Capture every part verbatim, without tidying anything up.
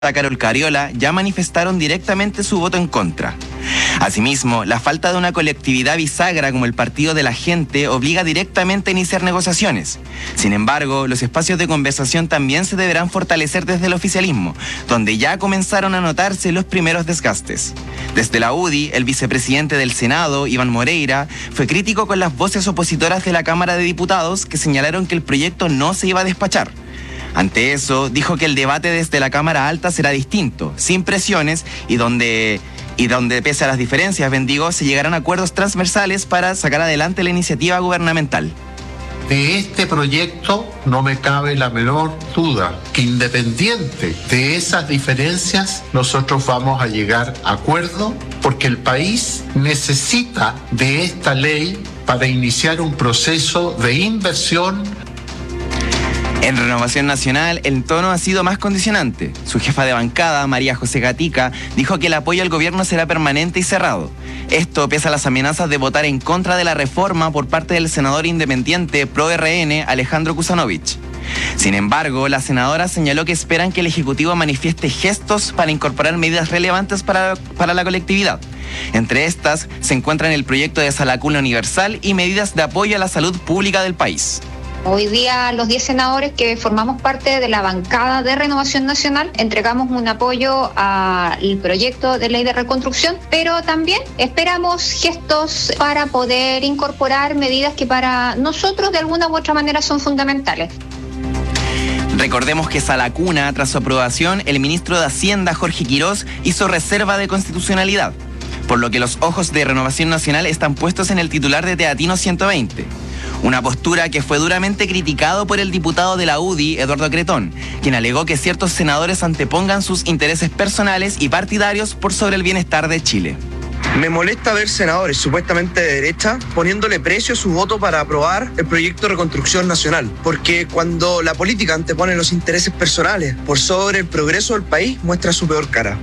Carol Cariola ya manifestaron directamente su voto en contra. Asimismo, la falta de una colectividad bisagra como el Partido de la Gente obliga directamente a iniciar negociaciones. Sin embargo, los espacios de conversación también se deberán fortalecer desde el oficialismo, donde ya comenzaron a notarse los primeros desgastes. Desde la U D I, el vicepresidente del Senado, Iván Moreira, fue crítico con las voces opositoras de la Cámara de Diputados que señalaron que el proyecto no se iba a despachar. Ante eso, dijo que el debate desde la Cámara Alta será distinto, sin presiones y donde, y donde pese a las diferencias, bendigo, se llegarán a acuerdos transversales para sacar adelante la iniciativa gubernamental. De este proyecto no me cabe la menor duda que independiente de esas diferencias, nosotros vamos a llegar a acuerdo porque el país necesita de esta ley para iniciar un proceso de inversión. En Renovación Nacional, el tono ha sido más condicionante. Su jefa de bancada, María José Gatica, dijo que el apoyo al gobierno será permanente y cerrado. Esto pese a las amenazas de votar en contra de la reforma por parte del senador independiente Pro R N, Alejandro Kuzanovich. Sin embargo, la senadora señaló que esperan que el Ejecutivo manifieste gestos para incorporar medidas relevantes para, para la colectividad. Entre estas, se encuentran el proyecto de Sala Cuna Universal y medidas de apoyo a la salud pública del país. Hoy día los diez senadores que formamos parte de la bancada de Renovación Nacional entregamos un apoyo al proyecto de ley de reconstrucción, pero también esperamos gestos para poder incorporar medidas que para nosotros de alguna u otra manera son fundamentales. Recordemos que Sala Cuna, tras su aprobación, el ministro de Hacienda, Jorge Quirós, hizo reserva de constitucionalidad, por lo que los ojos de Renovación Nacional están puestos en el titular de Teatino ciento veinte. Una postura que fue duramente criticado por el diputado de la U D I, Eduardo Cretón, quien alegó que ciertos senadores antepongan sus intereses personales y partidarios por sobre el bienestar de Chile. Me molesta ver senadores supuestamente de derecha poniéndole precio a su voto para aprobar el proyecto de reconstrucción nacional, porque cuando la política antepone los intereses personales por sobre el progreso del país, muestra su peor cara.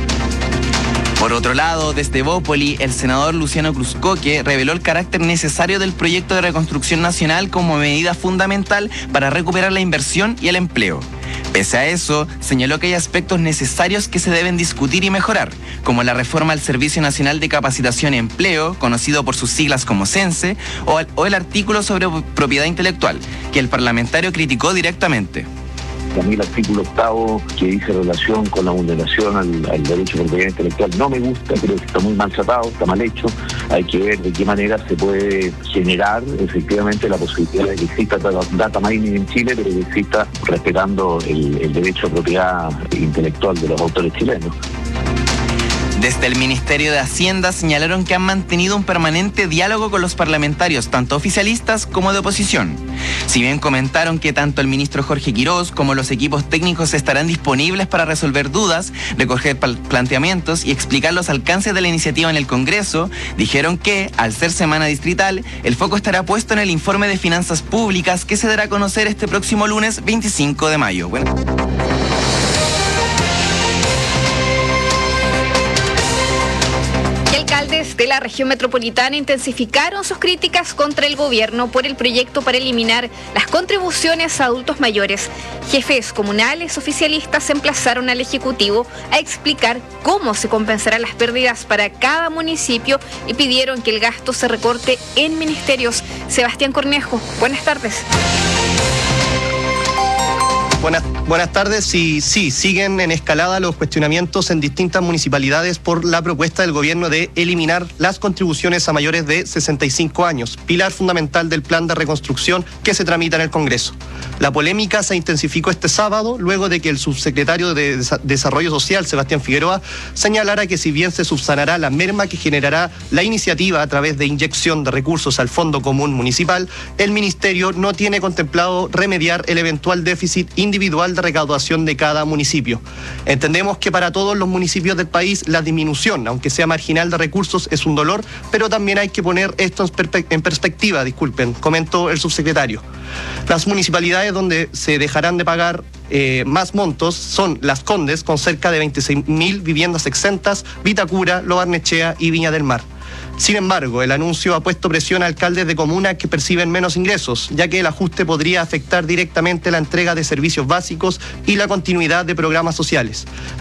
Por otro lado, desde Bópoli, el senador Luciano Cruzcoque reveló el carácter necesario del proyecto de reconstrucción nacional como medida fundamental para recuperar la inversión y el empleo. Pese a eso, señaló que hay aspectos necesarios que se deben discutir y mejorar, como la reforma al Servicio Nacional de Capacitación y Empleo, conocido por sus siglas como CENSE, o el, o el artículo sobre propiedad intelectual, que el parlamentario criticó directamente. A mí el artículo octavo que dice relación con la vulneración al, al derecho de propiedad intelectual no me gusta, creo que está muy mal tratado, está mal hecho. Hay que ver de qué manera se puede generar efectivamente la posibilidad de que exista data mining en Chile, pero que exista respetando el, el derecho a propiedad intelectual de los autores chilenos. Desde el Ministerio de Hacienda señalaron que han mantenido un permanente diálogo con los parlamentarios, tanto oficialistas como de oposición. Si bien comentaron que tanto el ministro Jorge Quirós como los equipos técnicos estarán disponibles para resolver dudas, recoger planteamientos y explicar los alcances de la iniciativa en el Congreso, dijeron que, al ser semana distrital, el foco estará puesto en el informe de finanzas públicas que se dará a conocer este próximo lunes veinticinco de mayo. Bueno. Alcaldes de la región metropolitana intensificaron sus críticas contra el gobierno por el proyecto para eliminar las contribuciones a adultos mayores. Jefes comunales oficialistas emplazaron al Ejecutivo a explicar cómo se compensarán las pérdidas para cada municipio y pidieron que el gasto se recorte en ministerios. Sebastián Cornejo, buenas tardes. Buenas, buenas tardes. Y sí, siguen en escalada los cuestionamientos en distintas municipalidades por la propuesta del gobierno de eliminar las contribuciones a mayores de sesenta y cinco años, pilar fundamental del plan de reconstrucción que se tramita en el Congreso. La polémica se intensificó este sábado luego de que el subsecretario de Desarrollo Social, Sebastián Figueroa, señalara que si bien se subsanará la merma que generará la iniciativa a través de inyección de recursos al Fondo Común Municipal, el Ministerio no tiene contemplado remediar el eventual déficit individual de recaudación de cada municipio. Entendemos que para todos los municipios del país la disminución, aunque sea marginal de recursos, es un dolor, pero también hay que poner esto en perspectiva, disculpen, comentó el subsecretario. Las municipalidades donde se dejarán de pagar eh, más montos son Las Condes, con cerca de veintiséis mil viviendas exentas, Vitacura, Lo Barnechea y Viña del Mar. Sin embargo, el anuncio ha puesto presión a alcaldes de comunas que perciben menos ingresos, ya que el ajuste podría afectar directamente la entrega de servicios básicos y la continuidad de programas sociales.